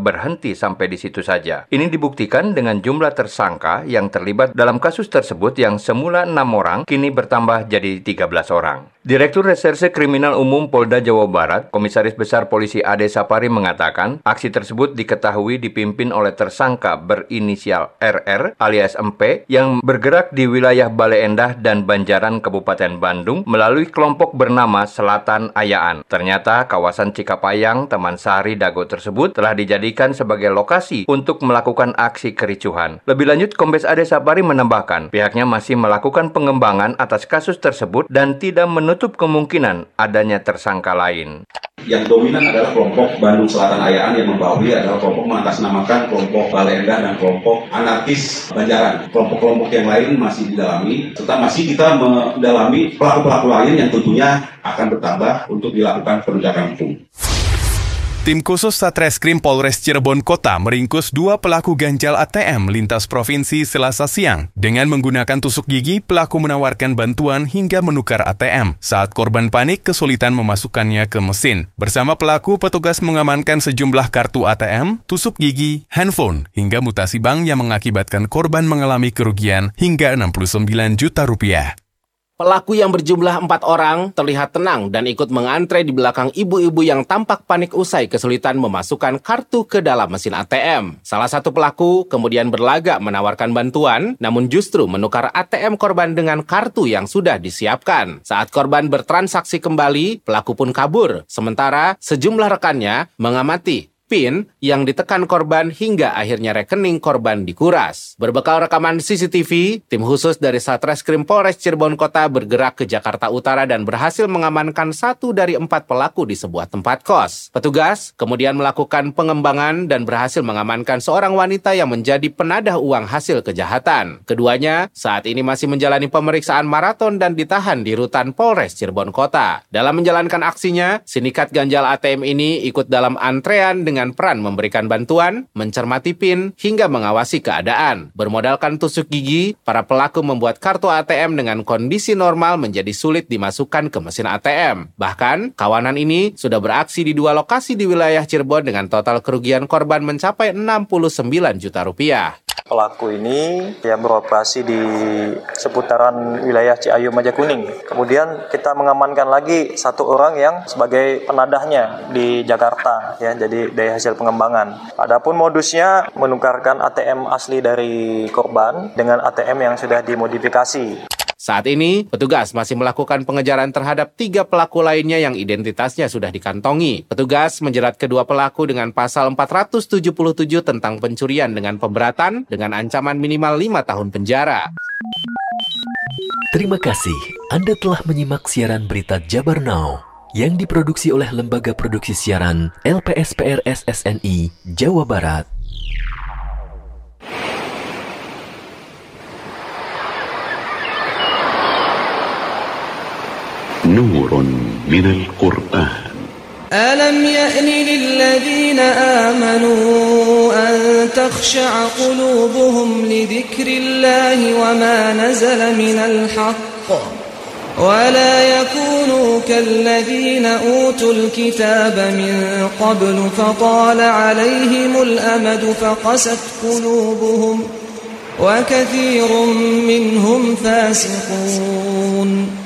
berhenti sampai di situ saja. Ini dibuktikan dengan jumlah tersangka yang terlibat dalam kasus tersebut yang semula 6 orang, kini bertambah jadi 13 orang. Direktur Reserse Kriminal Umum Polda Jawa Barat, Komisaris Besar Polisi Ade Sapari mengatakan, aksi tersebut diketahui dipimpin oleh tersangka berinisial RR alias MP yang bergerak di wilayah Bale Endah dan Banjaran Kabupaten Bandung melalui kelompok bernama Selatan Ayaan. Ternyata kawasan Cikapayang, Taman Sari, Dago tersebut telah dijadikan sebagai lokasi untuk melakukan aksi kericuhan. Lebih lanjut, Kombes Ade Sapari menambahkan, pihaknya masih melakukan pengembangan atas kasus tersebut dan tidak menutup kemungkinan adanya tersangka lain. Yang dominan adalah kelompok Bandung Selatan Ayaan yang membawahi adalah kelompok mengatasnamakan kelompok Bale Endah dan kelompok anarkis Banjaran. Kelompok-kelompok yang lain masih didalami, serta masih kita mendalami pelaku-pelaku lain yang tentunya akan bertambah untuk dilakukan penegakan hukum. Tim khusus Satreskrim Polres Cirebon Kota meringkus 2 pelaku ganjal ATM lintas provinsi Selasa siang. Dengan menggunakan tusuk gigi, pelaku menawarkan bantuan hingga menukar ATM. Saat korban panik, kesulitan memasukkannya ke mesin. Bersama pelaku, petugas mengamankan sejumlah kartu ATM, tusuk gigi, handphone, hingga mutasi bank yang mengakibatkan korban mengalami kerugian hingga 69 juta rupiah. Pelaku yang berjumlah 4 orang terlihat tenang dan ikut mengantre di belakang ibu-ibu yang tampak panik usai kesulitan memasukkan kartu ke dalam mesin ATM. Salah satu pelaku kemudian berlagak menawarkan bantuan, namun justru menukar ATM korban dengan kartu yang sudah disiapkan. Saat korban bertransaksi kembali, pelaku pun kabur. Sementara sejumlah rekannya mengamati PIN yang ditekan korban hingga akhirnya rekening korban dikuras. Berbekal rekaman CCTV, tim khusus dari Satreskrim Polres Cirebon Kota bergerak ke Jakarta Utara dan berhasil mengamankan 1 dari 4 pelaku di sebuah tempat kos. Petugas kemudian melakukan pengembangan dan berhasil mengamankan seorang wanita yang menjadi penadah uang hasil kejahatan. Keduanya saat ini masih menjalani pemeriksaan maraton dan ditahan di rutan Polres Cirebon Kota. Dalam menjalankan aksinya, sindikat ganjal ATM ini ikut dalam antrean dengan peran memberikan bantuan, mencermati PIN, hingga mengawasi keadaan. Bermodalkan tusuk gigi, para pelaku membuat kartu ATM dengan kondisi normal menjadi sulit dimasukkan ke mesin ATM. Bahkan, kawanan ini sudah beraksi di 2 lokasi di wilayah Cirebon dengan total kerugian korban mencapai 69 juta rupiah. Pelaku ini yang beroperasi di seputaran wilayah Ciayu Majakuning. Kemudian kita mengamankan lagi 1 orang yang sebagai penadahnya di Jakarta, ya, jadi dari hasil pengembangan. Adapun modusnya menukarkan ATM asli dari korban dengan ATM yang sudah dimodifikasi. Saat ini, petugas masih melakukan pengejaran terhadap 3 pelaku lainnya yang identitasnya sudah dikantongi. Petugas menjerat kedua pelaku dengan pasal 477 tentang pencurian dengan pemberatan dengan ancaman minimal 5 tahun penjara. Terima kasih Anda telah menyimak siaran berita Jabar Now yang diproduksi oleh Lembaga Produksi Siaran LPSPR SSNI Jawa Barat. نور من القرآن ألم يأن للذين آمنوا أن تخشع قلوبهم لذكر الله وما نزل من الحق ولا يكونوا كالذين أوتوا الكتاب من قبل فطال عليهم الأمد فقست قلوبهم وكثير منهم فاسقون.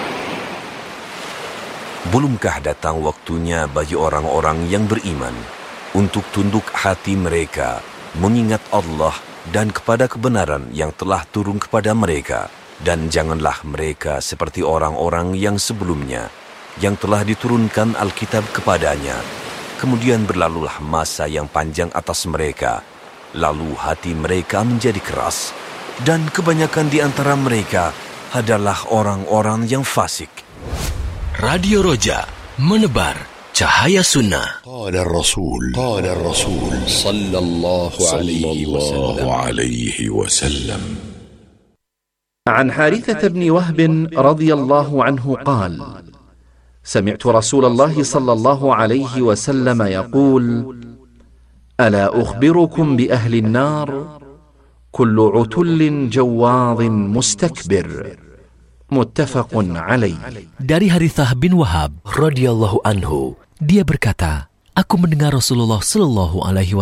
Belumkah datang waktunya bagi orang-orang yang beriman untuk tunduk hati mereka, mengingat Allah dan kepada kebenaran yang telah turun kepada mereka, dan janganlah mereka seperti orang-orang yang sebelumnya, yang telah diturunkan Alkitab kepadanya. Kemudian berlalulah masa yang panjang atas mereka, lalu hati mereka menjadi keras, dan kebanyakan di antara mereka adalah orang-orang yang fasik. Radio Roja menebar cahaya sunnah. قال الرسول صلى الله عليه وسلم عن حارثة بن وهب رضي الله عنه قال: سمعت رسول الله صلى الله عليه وسلم يقول: ألا أخبركم بأهل النار كل عتل جواظ مستكبر muttafaqun alaih. Dari Harithah bin Wahab radhiyallahu anhu, dia berkata, aku mendengar Rasulullah sallallahu alaihi